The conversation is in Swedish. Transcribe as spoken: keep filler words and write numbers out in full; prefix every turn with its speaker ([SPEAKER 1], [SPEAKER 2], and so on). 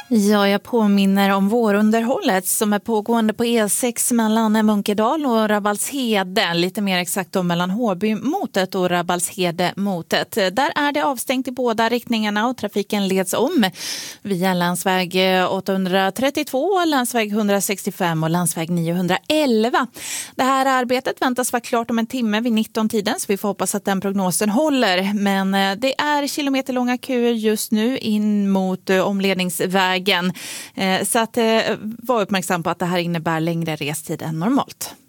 [SPEAKER 1] Ja, jag påminner om vårunderhållet som är pågående på E sex mellan Munkedal och Rabbalshede. Lite mer exakt då mellan Håby-motet och Rabbalshede-motet. Där är det avstängt i båda riktningarna och trafiken leds om via landsväg åttahundratrettiotvå, landsväg etthundrasextiofem och landsväg niohundraelva. Det här arbetet väntas vara klart om en timme vid nitton-tiden, så vi får hoppas att den prognosen håller. Men det är kilometerlånga köer just nu in mot omledningsvägen. Så att var uppmärksam på att det här innebär längre restid än normalt.